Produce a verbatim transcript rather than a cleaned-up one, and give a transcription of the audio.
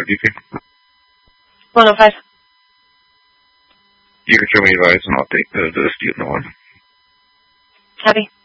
five, D P? one oh five. You can show me advice and I'll take the, the student one. Copy.